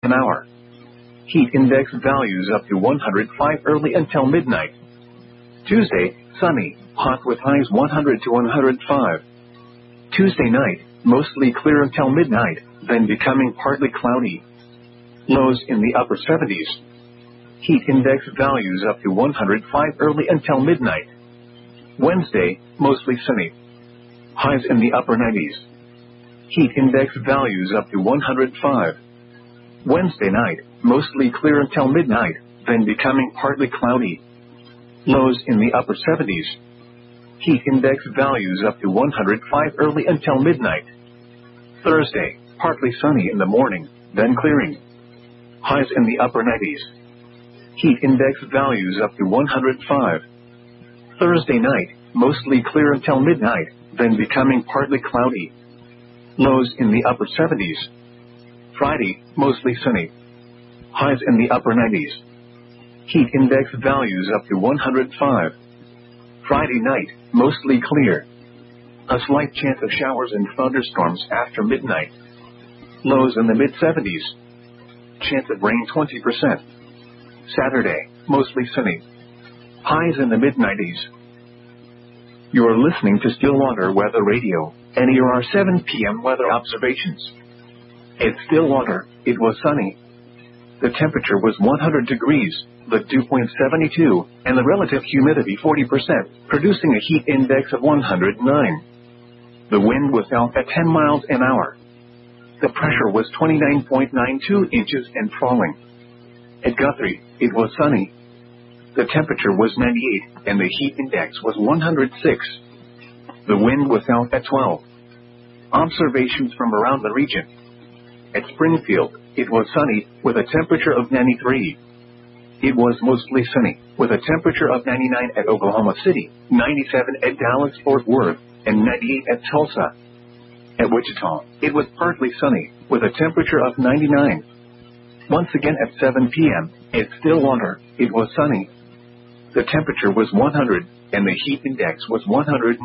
an hour. Heat index values up to 105 early until midnight. Tuesday, sunny, hot with highs 100 to 105. Tuesday night, mostly clear until midnight, then becoming partly cloudy. Lows in the upper 70s. Heat index values up to 105 early until midnight. Wednesday, mostly sunny. Highs in the upper 90s. Heat index values up to 105. Wednesday night, mostly clear until midnight, then becoming partly cloudy. Lows in the upper 70s. Heat index values up to 105 early until midnight. Thursday, partly sunny in the morning, then clearing. Highs in the upper 90s. Heat index values up to 105. Thursday night, mostly clear until midnight, then becoming partly cloudy. Lows in the upper 70s. Friday, mostly sunny. Highs in the upper 90s. Heat index values up to 105. Friday night, mostly clear. A slight chance of showers and thunderstorms after midnight. Lows in the mid-70s. Chance of rain 20%. Saturday, mostly sunny. Highs in the mid-90s. You are listening to Stillwater Weather Radio, and here are 7 p.m. weather observations. At Stillwater, it was sunny. The temperature was 100 degrees, the dew point 72, and the relative humidity 40%, producing a heat index of 109. The wind was out at 10 miles an hour. The pressure was 29.92 inches and falling. At Guthrie, it was sunny. The temperature was 98, and the heat index was 106. The wind was out at 12. Observations from around the region. At Springfield, it was sunny, with a temperature of 93. It was mostly sunny, with a temperature of 99 at Oklahoma City, 97 at Dallas-Fort Worth, and 98 at Tulsa. At Wichita, it was partly sunny, with a temperature of 99. Once again at 7 p.m., at Stillwater, it was sunny. The temperature was 100, and the heat index was 109.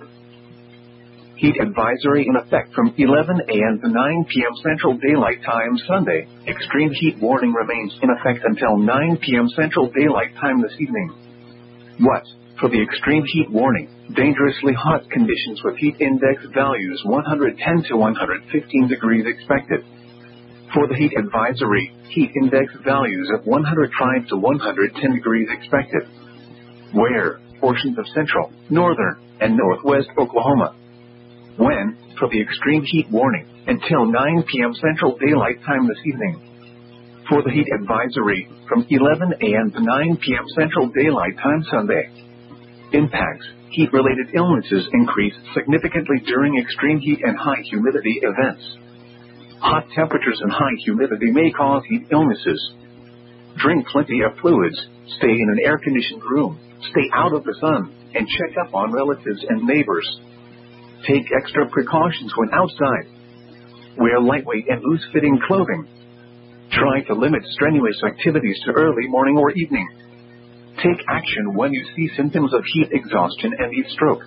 Heat advisory in effect from 11 a.m. to 9 p.m. Central Daylight Time Sunday. Extreme heat warning remains in effect until 9 p.m. Central Daylight Time this evening. What? For the extreme heat warning, dangerously hot conditions with heat index values 110 to 115 degrees expected. For the heat advisory, heat index values of 105 to 110 degrees expected. Where? Portions of central, northern, and northwest Oklahoma. When? For the extreme heat warning, until 9 p.m. Central Daylight Time this evening. For the heat advisory, from 11 a.m. to 9 p.m. Central Daylight Time Sunday. Impacts. Heat-related illnesses increase significantly during extreme heat and high humidity events. Hot temperatures and high humidity may cause heat illnesses. Drink plenty of fluids, stay in an air-conditioned room, stay out of the sun, and check up on relatives and neighbors. Take extra precautions when outside. Wear lightweight and loose-fitting clothing. Try to limit strenuous activities to early morning or evening. Take action when you see symptoms of heat exhaustion and heat stroke.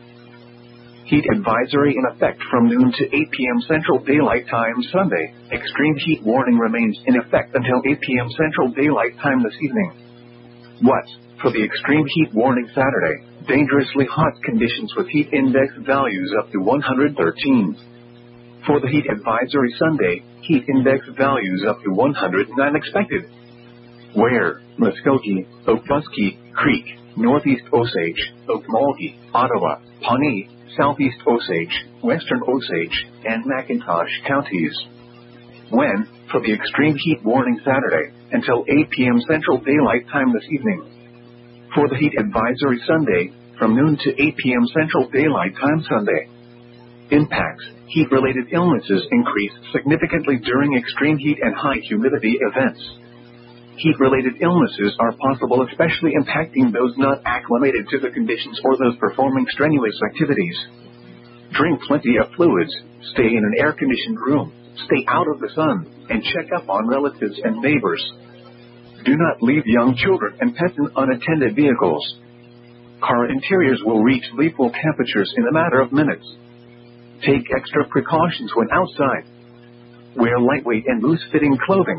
Heat advisory in effect from noon to 8 p.m. Central Daylight Time Sunday. Extreme heat warning remains in effect until 8 p.m. Central Daylight Time this evening. What? For the extreme heat warning Saturday, dangerously hot conditions with heat index values up to 113. For the heat advisory Sunday, heat index values up to 109 expected. Where? Muskogee, Okfuskee Creek, Northeast Osage, Okmulgee, Ottawa, Pawnee, Southeast Osage, Western Osage, and McIntosh counties. When? For the extreme heat warning Saturday, until 8 p.m. Central Daylight Time this evening. For the heat advisory Sunday, from noon to 8 p.m. Central Daylight Time Sunday. Impacts. Heat-related illnesses increase significantly during extreme heat and high humidity events. Heat-related illnesses are possible, especially impacting those not acclimated to the conditions or those performing strenuous activities. Drink plenty of fluids, stay in an air-conditioned room, stay out of the sun, and check up on relatives and neighbors. Do not leave young children and pets in unattended vehicles. Car interiors will reach lethal temperatures in a matter of minutes. Take extra precautions when outside. Wear lightweight and loose-fitting clothing.